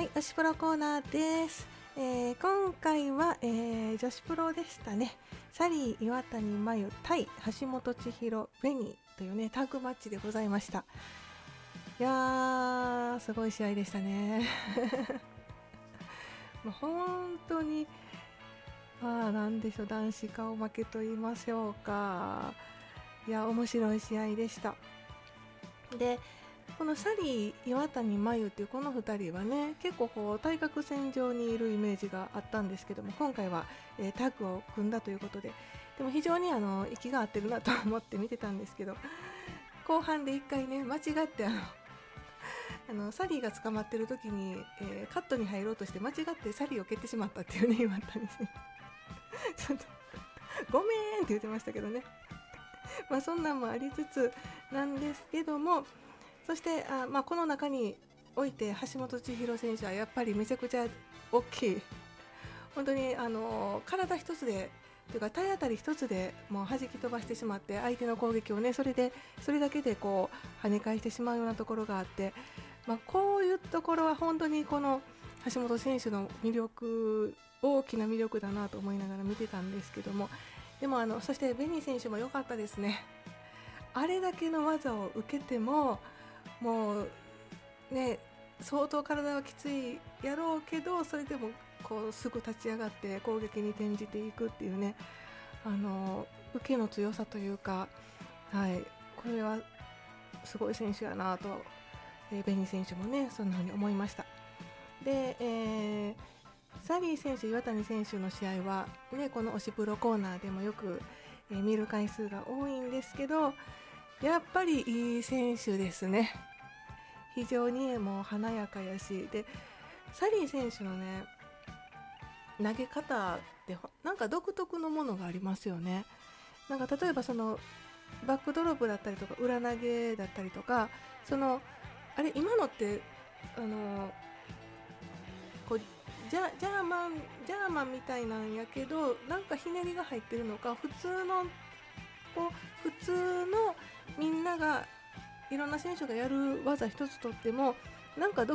はい推しプロコーナーです。今回は、女子プロでしたね。サリー岩谷真由対橋本千尋ベニというねタッグマッチでございました。いやーすごい試合でしたねもう本当になんでしょう、男子顔負けと言いましょうか。いや面白い試合でした。でこのサリー岩谷真由っていうこの2人はね結構こう対角線上にいるイメージがあったんですけども、今回は、タッグを組んだということで、でも非常に息が合ってるなと思って見てたんですけど、後半で1回ね間違ってサリーが捕まってる時に、カットに入ろうとして間違ってサリーを蹴ってしまったっていうね岩谷選手ちょっとごめんって言ってましたけどねそんなんもありつつなんですけども、そしてこの中において橋本千尋選手はやっぱりめちゃくちゃ大きい、本当に体一つでというか体当たり一つでもう弾き飛ばしてしまって相手の攻撃をねそれだけでこう跳ね返してしまうようなところがあって、こういうところは本当にこの橋本選手の魅力、大きな魅力だなと思いながら見てたんですけども、でもそしてベニ選手も良かったですね。あれだけの技を受けてももうね相当体はきついやろうけど、それでもこうすぐ立ち上がって攻撃に転じていくっていうね、受けの強さというか、これはすごい選手やなと、ベニ選手もねそんな風に思いました。で、サリー選手岩谷選手の試合はねこの推しプロコーナーでもよく、見る回数が多いんですけど、やっぱりいい選手ですね。非常にもう華やかやし、でサリー選手のね投げ方ってなんか独特のものがありますよね。なんか例えばそのバックドロップだったりとか裏投げだったりとか、あれ今のってこうジャーマンみたいなんやけど、なんかひねりが入ってるのか、普通のみんながいろんな選手がやる技一つとってもなんか独